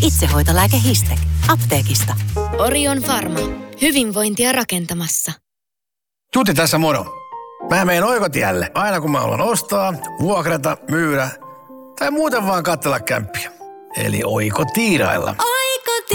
Itsehoitolääke Histek. Apteekista. Orion Pharma. Hyvinvointia rakentamassa. Tuti tässä moro. Mä meen Oikotielle aina kun mä haluan ostaa, vuokrata, myydä tai muuten vaan katsella kämppiä. Eli oikotiirailla.